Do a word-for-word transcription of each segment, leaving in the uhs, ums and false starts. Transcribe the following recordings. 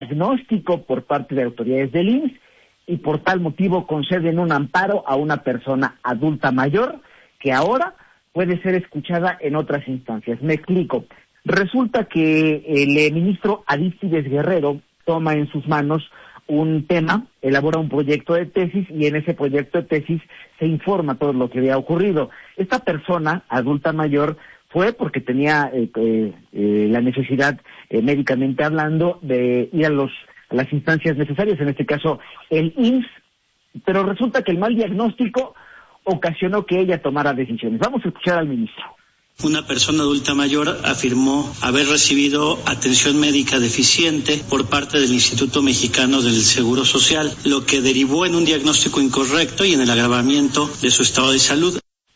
diagnóstico por parte de autoridades del I M S S y por tal motivo conceden un amparo a una persona adulta mayor que ahora puede ser escuchada en otras instancias. Me explico. Resulta que el ministro Arístides Guerrero toma en sus manos un tema, elabora un proyecto de tesis y en ese proyecto de tesis se informa todo lo que había ocurrido. Esta persona adulta mayor fue porque tenía eh, eh, eh, la necesidad, eh, médicamente hablando, de ir a los a las instancias necesarias, en este caso el I M S S, pero resulta que el mal diagnóstico ocasionó que ella tomara decisiones. Vamos a escuchar al ministro. Una persona adulta mayor afirmó haber recibido atención médica deficiente por parte del Instituto Mexicano del Seguro Social, lo que derivó en un diagnóstico incorrecto y en el agravamiento de su estado de salud.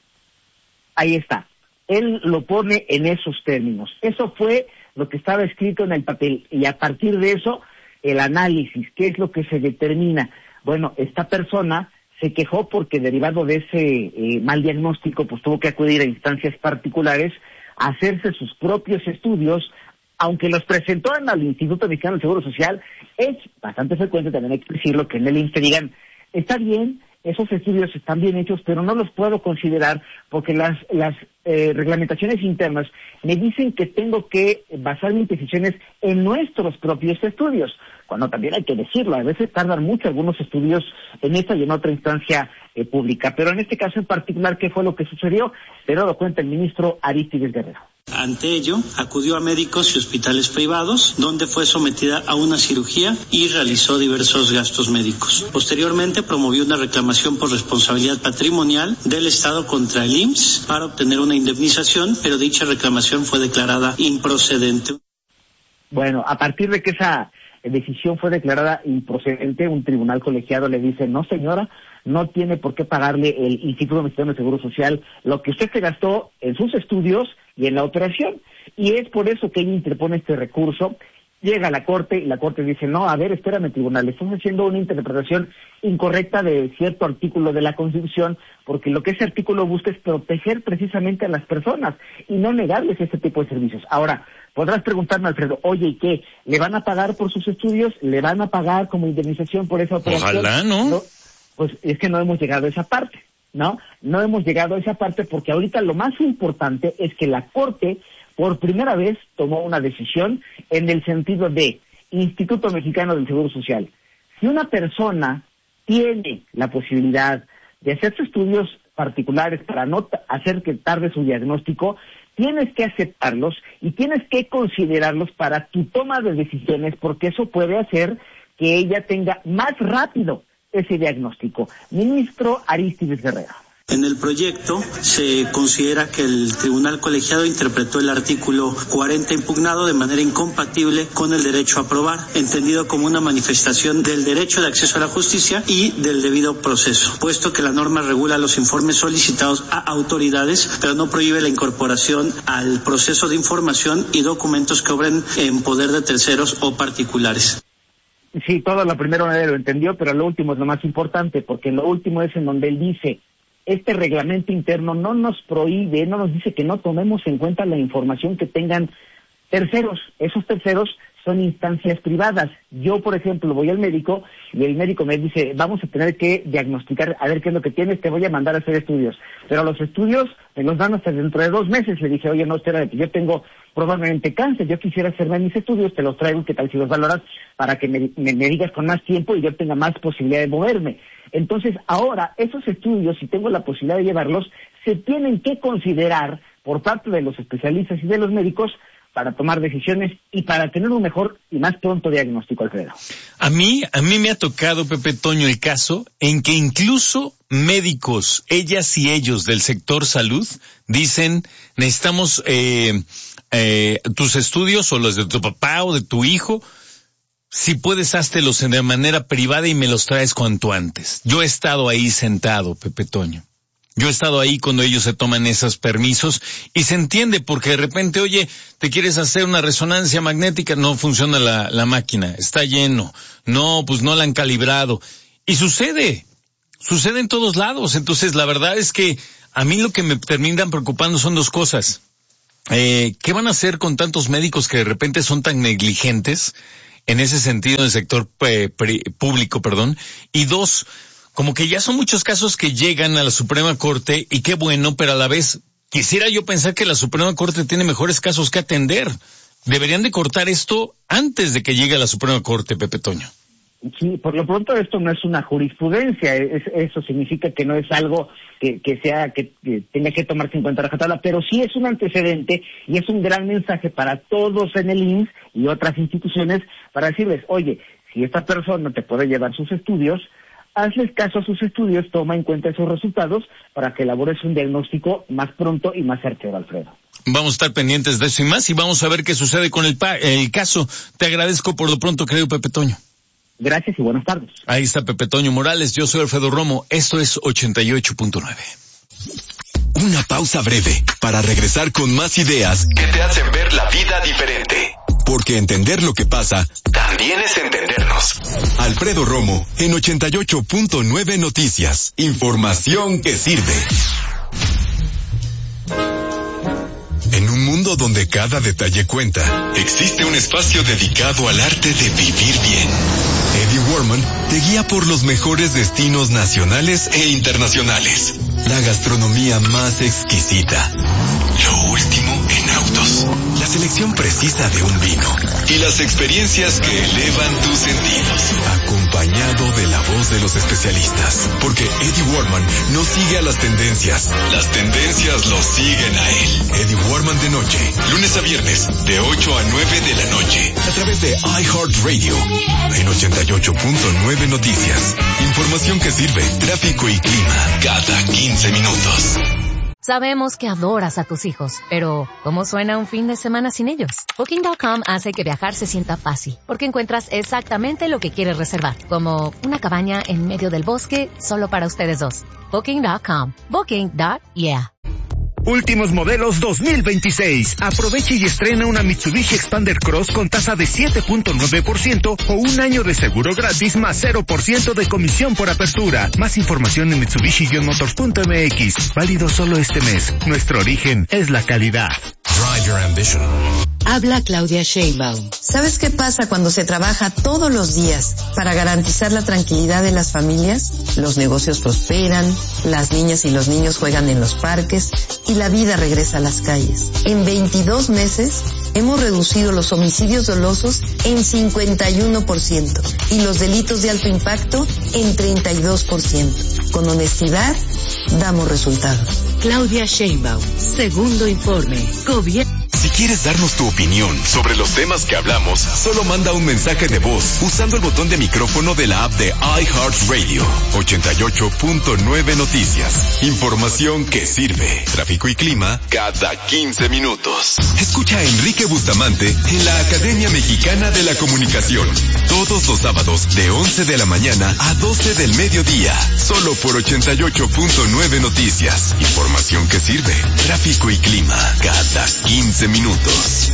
Ahí está. Él lo pone en esos términos. Eso fue lo que estaba escrito en el papel y a partir de eso el análisis, ¿qué es lo que se determina? Bueno, esta persona se quejó porque derivado de ese eh, mal diagnóstico, pues tuvo que acudir a instancias particulares a hacerse sus propios estudios, aunque los presentó al Instituto Mexicano del Seguro Social. Es bastante frecuente, también hay que decirlo, que en el I M S S te digan, está bien, esos estudios están bien hechos, pero no los puedo considerar porque las las eh, reglamentaciones internas me dicen que tengo que basar mis decisiones en nuestros propios estudios, cuando también hay que decirlo, a veces tardan mucho algunos estudios en esta y en otra instancia eh, pública, pero en este caso en particular, ¿qué fue lo que sucedió? Pero lo cuenta el ministro Arístides Guerrero. Ante ello, acudió a médicos y hospitales privados, donde fue sometida a una cirugía y realizó diversos gastos médicos. Posteriormente, promovió una reclamación por responsabilidad patrimonial del Estado contra el I M S S para obtener una indemnización, pero dicha reclamación fue declarada improcedente. Bueno, a partir de que esa decisión fue declarada improcedente, un tribunal colegiado le dice, no señora, no tiene por qué pagarle el Instituto Mexicano de Seguro Social lo que usted se gastó en sus estudios y en la operación, y es por eso que ella interpone este recurso. Llega a la Corte y la Corte dice, no, a ver, espérame tribunal, estás haciendo una interpretación incorrecta de cierto artículo de la Constitución, porque lo que ese artículo busca es proteger precisamente a las personas y no negarles este tipo de servicios. Ahora, podrás preguntarme, Alfredo, oye, ¿y qué? ¿Le van a pagar por sus estudios? ¿Le van a pagar como indemnización por esa operación? Ojalá, ¿no? No, pues es que no hemos llegado a esa parte, ¿no? No hemos llegado a esa parte porque ahorita lo más importante es que la Corte por primera vez tomó una decisión en el sentido de Instituto Mexicano del Seguro Social. Si una persona tiene la posibilidad de hacerse estudios particulares para no hacer que tarde su diagnóstico, tienes que aceptarlos y tienes que considerarlos para tu toma de decisiones, porque eso puede hacer que ella tenga más rápido ese diagnóstico. Ministro Arístides Guerrero. En el proyecto se considera que el tribunal colegiado interpretó el artículo cuarenta impugnado de manera incompatible con el derecho a aprobar, entendido como una manifestación del derecho de acceso a la justicia y del debido proceso, puesto que la norma regula los informes solicitados a autoridades, pero no prohíbe la incorporación al proceso de información y documentos que obren en poder de terceros o particulares. Sí, todo lo primero nadie lo entendió, pero lo último es lo más importante, porque lo último es en donde él dice, este reglamento interno no nos prohíbe, no nos dice que no tomemos en cuenta la información que tengan terceros. Esos terceros son instancias privadas. Yo, por ejemplo, voy al médico y el médico me dice, vamos a tener que diagnosticar, a ver qué es lo que tienes, te voy a mandar a hacer estudios. Pero los estudios me los dan hasta dentro de dos meses. Le dije, oye, no, espérate, yo tengo probablemente cáncer, yo quisiera hacerme mis estudios, te los traigo, ¿qué tal si los valoras? Para que me, me, me digas con más tiempo y yo tenga más posibilidad de moverme. Entonces, ahora, esos estudios, si tengo la posibilidad de llevarlos, se tienen que considerar por parte de los especialistas y de los médicos para tomar decisiones y para tener un mejor y más pronto diagnóstico, Alfredo. A mí, a mí me ha tocado, Pepe Toño, el caso en que incluso médicos, ellas y ellos del sector salud, dicen, necesitamos eh, eh, tus estudios o los de tu papá o de tu hijo. Si puedes, háztelos de manera privada y me los traes cuanto antes. Yo he estado ahí sentado, Pepe Toño. Yo he estado ahí cuando ellos se toman esos permisos y se entiende porque de repente, oye, te quieres hacer una resonancia magnética, no funciona la, la máquina, está lleno. No, pues no la han calibrado. Y sucede, sucede en todos lados. Entonces, la verdad es que a mí lo que me terminan preocupando son dos cosas. Eh, ¿qué van a hacer con tantos médicos que de repente son tan negligentes? en ese sentido en el sector eh, pre, público, perdón. Y dos, como que ya son muchos casos que llegan a la Suprema Corte y qué bueno, pero a la vez quisiera yo pensar que la Suprema Corte tiene mejores casos que atender. Deberían de cortar esto antes de que llegue a la Suprema Corte, Pepe Toño. Sí, por lo pronto esto no es una jurisprudencia, es, eso significa que no es algo que, que sea, que, que tenga que tomarse en cuenta la rajatabla, pero sí es un antecedente y es un gran mensaje para todos en el I M S S y otras instituciones para decirles, oye, si esta persona te puede llevar sus estudios, hazles caso a sus estudios, toma en cuenta esos resultados para que elabores un diagnóstico más pronto y más certero, Alfredo. Vamos a estar pendientes de eso y más y vamos a ver qué sucede con el, pa- el caso. Te agradezco por lo pronto, querido Pepe Toño. Gracias y buenas tardes. Ahí está Pepe Toño Morales, yo soy Alfredo Romo, esto es ochenta y ocho punto nueve. Una pausa breve para regresar con más ideas que te hacen ver la vida diferente. Porque entender lo que pasa también es entendernos. Alfredo Romo en ochenta y ocho punto nueve Noticias. Información que sirve. En un mundo donde cada detalle cuenta, existe un espacio dedicado al arte de vivir bien. Eddie Warman te guía por los mejores destinos nacionales e internacionales. La gastronomía más exquisita. Lo último en autos. La selección precisa de un vino. Y las experiencias que elevan tus sentidos. Acompañado de la voz de los especialistas. Porque Eddie Warman no sigue a las tendencias. Las tendencias lo siguen a él. Eddie Warman de noche. Lunes a viernes. De ocho a nueve de la noche. A través de iHeartRadio. En ochenta y ocho punto nueve Noticias. Información que sirve. Tráfico y clima. Cada quince minutos. Sabemos que adoras a tus hijos, pero ¿cómo suena un fin de semana sin ellos? Booking punto com hace que viajar se sienta fácil, porque encuentras exactamente lo que quieres reservar, como una cabaña en medio del bosque solo para ustedes dos. Booking punto com. Booking. Yeah. Últimos modelos dos mil veintiséis. Aproveche y estrena una Mitsubishi Expander Cross con tasa de siete punto nueve por ciento o un año de seguro gratis más cero por ciento de comisión por apertura. Más información en Mitsubishi Motors punto m x. Válido solo este mes. Nuestro origen es la calidad. Drive your ambition. Habla Claudia Sheinbaum. ¿Sabes qué pasa cuando se trabaja todos los días para garantizar la tranquilidad de las familias? Los negocios prosperan, las niñas y los niños juegan en los parques y la vida regresa a las calles. En veintidós meses hemos reducido los homicidios dolosos en cincuenta y uno por ciento y los delitos de alto impacto en treinta y dos por ciento. Con honestidad, damos resultados. Claudia Sheinbaum, segundo informe. Gobierno. Si quieres darnos tu opinión sobre los temas que hablamos, solo manda un mensaje de voz usando el botón de micrófono de la app de iHeartRadio. ochenta y ocho punto nueve Noticias. Información que sirve. Tráfico y clima cada quince minutos. Escucha a Enrique Bustamante en la Academia Mexicana de la Comunicación. Todos los sábados de once de la mañana a doce del mediodía. Solo por ochenta y ocho punto nueve Noticias. Información que sirve. Tráfico y clima cada quince minutos.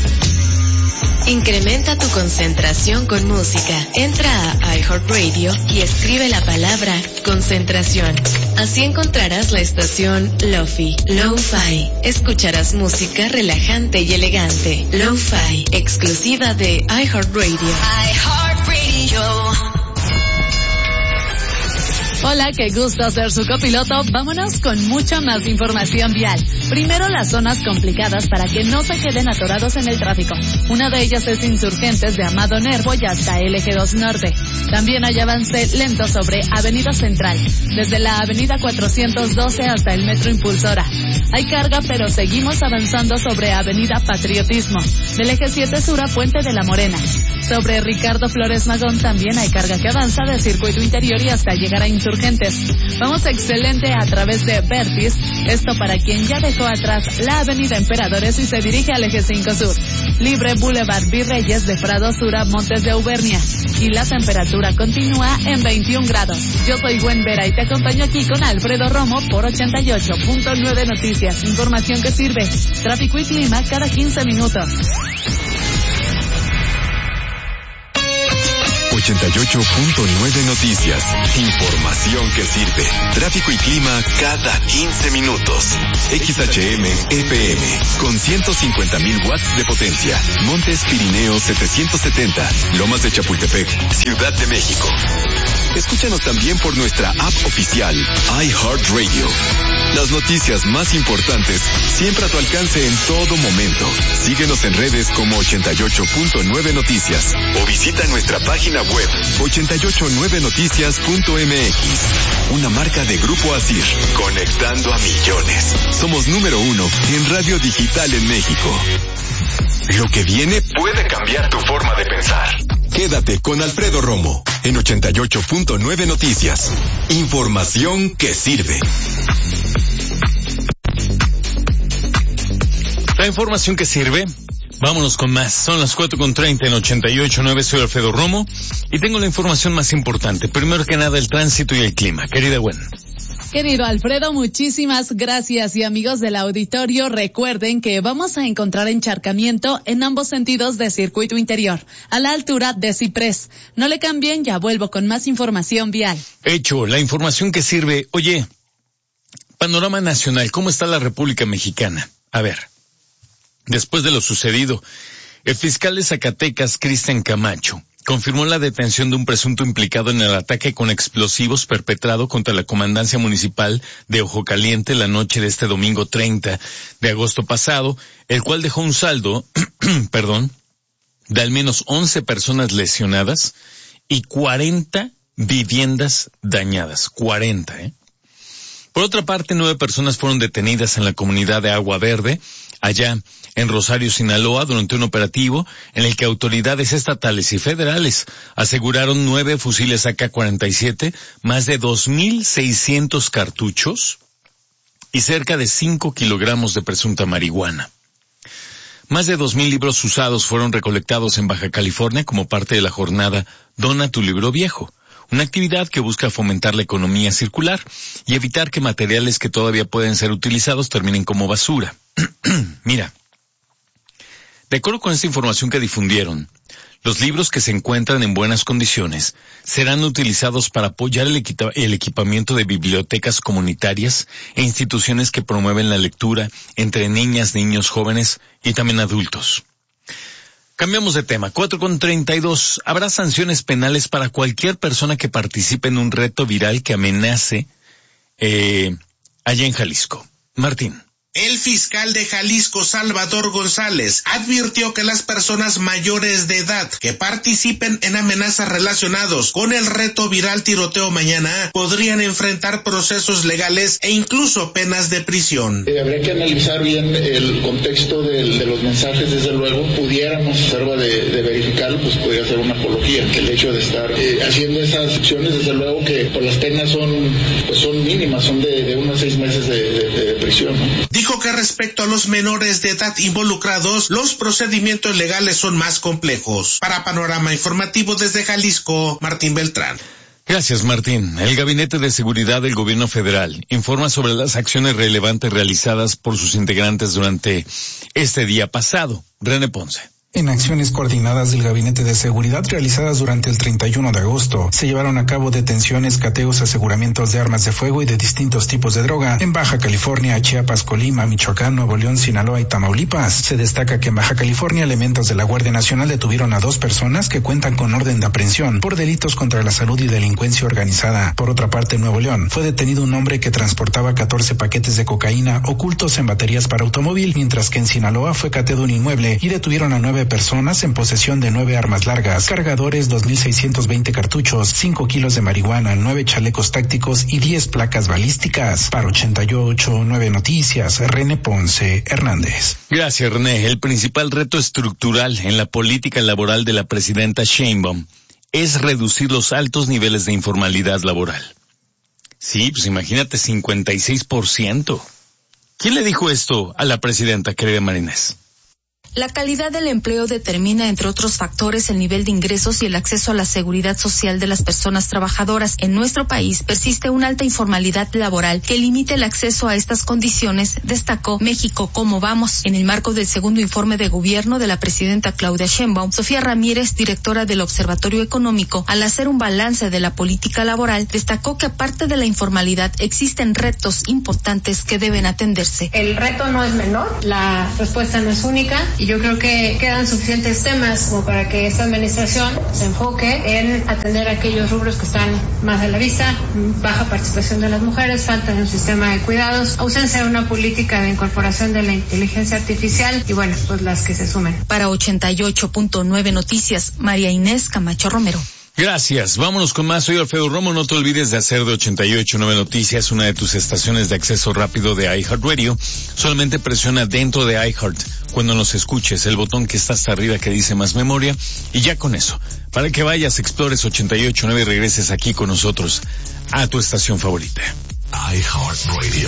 Incrementa tu concentración con música. Entra a iHeartRadio y escribe la palabra concentración. Así encontrarás la estación Lo-Fi, Lo-Fi. Escucharás música relajante y elegante. Lo-Fi, exclusiva de iHeartRadio. iHeartRadio. Hola, qué gusto ser su copiloto. Vámonos con mucha más información vial. Primero, las zonas complicadas para que no se queden atorados en el tráfico. Una de ellas es Insurgentes de Amado Nervo y hasta el Eje dos Norte. También hay avance lento sobre Avenida Central, desde la Avenida cuatrocientos doce hasta el Metro Impulsora. Hay carga, pero seguimos avanzando sobre Avenida Patriotismo, del Eje siete Sur a Puente de la Morena. Sobre Ricardo Flores Magón también hay carga que avanza de Circuito Interior y hasta llegar a Insurgentes. Vamos excelente a través de Vertis, esto para quien ya dejó atrás la Avenida Emperadores y se dirige al Eje cinco Sur. Libre Boulevard Virreyes de Prado Sur a Montes de Auvernia y la temperatura continúa en veintiún grados. Yo soy Gwen Vera y te acompaño aquí con Alfredo Romo por ochenta y ocho punto nueve Noticias. Información que sirve. Tráfico y clima cada quince minutos. ochenta y ocho punto nueve Noticias. Información que sirve. Tráfico y clima cada quince minutos. X H M F M con ciento cincuenta mil watts de potencia. Montes Pirineos setecientos setenta. Lomas de Chapultepec, Ciudad de México. Escúchanos también por nuestra app oficial, iHeartRadio. Las noticias más importantes siempre a tu alcance en todo momento. Síguenos en redes como ochenta y ocho punto nueve Noticias o visita nuestra página web ochenta y ocho nueve noticias punto m x. Una marca de Grupo Asir, conectando a millones. Somos número uno en radio digital en México. Lo que viene puede cambiar tu forma de pensar. Quédate con Alfredo Romo en ochenta y ocho punto nueve Noticias. Información que sirve. La información que sirve. Vámonos con más. Son las cuatro con treinta en ochenta y ocho punto nueve. Soy Alfredo Romo y tengo la información más importante. Primero que nada, el tránsito y el clima. Querida Gwen. Querido Alfredo, muchísimas gracias. Y amigos del auditorio, recuerden que vamos a encontrar encharcamiento en ambos sentidos de circuito interior, a la altura de Ciprés. No le cambien, ya vuelvo con más información vial. Hecho, la información que sirve. Oye, panorama nacional, ¿cómo está la República Mexicana? A ver, después de lo sucedido, el fiscal de Zacatecas, Cristian Camacho, confirmó la detención de un presunto implicado en el ataque con explosivos perpetrado contra la comandancia municipal de Ojo Caliente la noche de este domingo treinta de agosto pasado, el cual dejó un saldo, perdón, de al menos once personas lesionadas y cuarenta viviendas dañadas. cuarenta, ¿eh? Por otra parte, nueve personas fueron detenidas en la comunidad de Agua Verde, allá en Rosario, Sinaloa, durante un operativo en el que autoridades estatales y federales aseguraron nueve fusiles A K cuarenta y siete, más de dos mil seiscientos cartuchos y cerca de cinco kilogramos de presunta marihuana. Más de dos mil libros usados fueron recolectados en Baja California como parte de la jornada Dona tu libro viejo, una actividad que busca fomentar la economía circular y evitar que materiales que todavía pueden ser utilizados terminen como basura. Mira, de acuerdo con esta información que difundieron, los libros que se encuentran en buenas condiciones serán utilizados para apoyar el, equipa- el equipamiento de bibliotecas comunitarias e instituciones que promueven la lectura entre niñas, niños, jóvenes y también adultos. Cambiamos de tema. cuatro con treinta y dos. Habrá sanciones penales para cualquier persona que participe en un reto viral que amenace eh, allá en Jalisco. Martín. El fiscal de Jalisco, Salvador González, advirtió que las personas mayores de edad que participen en amenazas relacionados con el reto viral Tiroteo Mañana podrían enfrentar procesos legales e incluso penas de prisión. Eh, habría que analizar bien el contexto de, de los mensajes, desde luego. Pudiéramos, observa de, de verificarlo, pues podría ser una apología. El hecho de estar eh, haciendo esas acciones, desde luego que pues, las penas son, pues, son mínimas, son de, de unos seis meses de, de, de prisión, ¿no? Dijo que respecto a los menores de edad involucrados, los procedimientos legales son más complejos. Para Panorama Informativo desde Jalisco, Martín Beltrán. Gracias, Martín. El Gabinete de Seguridad del Gobierno Federal informa sobre las acciones relevantes realizadas por sus integrantes durante este día pasado. René Ponce. En acciones coordinadas del Gabinete de Seguridad realizadas durante el treinta y uno de agosto, se llevaron a cabo detenciones, cateos, aseguramientos de armas de fuego y de distintos tipos de droga en Baja California, Chiapas, Colima, Michoacán, Nuevo León, Sinaloa y Tamaulipas. Se destaca que en Baja California elementos de la Guardia Nacional detuvieron a dos personas que cuentan con orden de aprehensión por delitos contra la salud y delincuencia organizada. Por otra parte, en Nuevo León fue detenido un hombre que transportaba catorce paquetes de cocaína ocultos en baterías para automóvil, mientras que en Sinaloa fue cateado un inmueble y detuvieron a nueve personas en posesión de nueve armas largas, cargadores, dos mil seiscientos veinte cartuchos, cinco kilos de marihuana, nueve chalecos tácticos y diez placas balísticas. Para ochenta y ocho punto nueve Noticias, René Ponce Hernández. Gracias, René. El principal reto estructural en la política laboral de la presidenta Sheinbaum es reducir los altos niveles de informalidad laboral. Sí, pues imagínate, cincuenta y seis por ciento. ¿Quién le dijo esto a la presidenta, querida Marinés? La calidad del empleo determina, entre otros factores, el nivel de ingresos y el acceso a la seguridad social de las personas trabajadoras. En nuestro país persiste una alta informalidad laboral que limita el acceso a estas condiciones, destacó México Cómo Vamos. En el marco del segundo informe de gobierno de la presidenta Claudia Sheinbaum, Sofía Ramírez, directora del Observatorio Económico, al hacer un balance de la política laboral, destacó que aparte de la informalidad existen retos importantes que deben atenderse. El reto no es menor, la respuesta no es única y yo creo que quedan suficientes temas como para que esta administración se enfoque en atender aquellos rubros que están más a la vista: baja participación de las mujeres, falta de un sistema de cuidados, ausencia de una política de incorporación de la inteligencia artificial y bueno, pues las que se sumen. Para ochenta y ocho punto nueve Noticias, María Inés Camacho Romero. Gracias. Vámonos con más. Soy Alfredo Romo. No te olvides de hacer de ochenta y ocho punto nueve Noticias una de tus estaciones de acceso rápido de iHeartRadio. Solamente presiona dentro de iHeart cuando nos escuches el botón que está hasta arriba que dice más memoria y ya con eso, para que vayas, explores ochenta y ocho punto nueve y regreses aquí con nosotros a tu estación favorita. iHeartRadio.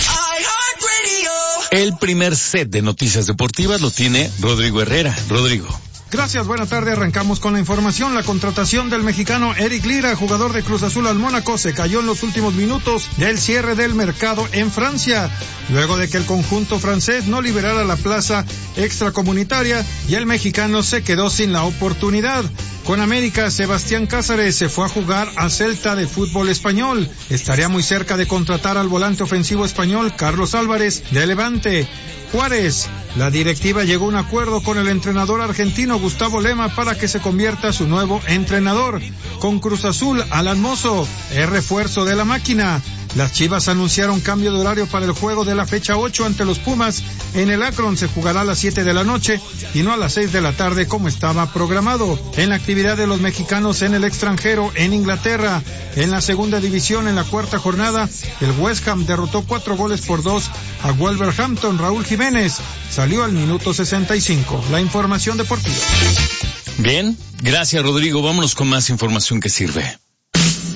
iHeartRadio. El primer set de noticias deportivas lo tiene Rodrigo Herrera. Rodrigo. Gracias, buena tarde. Arrancamos con la información. La contratación del mexicano Eric Lira, jugador de Cruz Azul al Mónaco, se cayó en los últimos minutos del cierre del mercado en Francia, luego de que el conjunto francés no liberara la plaza extracomunitaria y el mexicano se quedó sin la oportunidad. Con América, Sebastián Cázares se fue a jugar a Celta de fútbol español. Estaría muy cerca de contratar al volante ofensivo español Carlos Álvarez de Levante. Juárez, la directiva llegó a un acuerdo con el entrenador argentino Gustavo Lema para que se convierta su nuevo entrenador. Con Cruz Azul, Alan Mozo es refuerzo de la máquina. Las Chivas anunciaron cambio de horario para el juego de la fecha ocho ante los Pumas. En el Akron se jugará a las siete de la noche y no a las seis de la tarde como estaba programado. En la actividad de los mexicanos en el extranjero, en Inglaterra, en la segunda división, en la cuarta jornada, el West Ham derrotó cuatro goles por dos a Wolverhampton. Raúl Jiménez salió al minuto sesenta y cinco. La información deportiva. Bien, gracias Rodrigo. Vámonos con más información que sirve.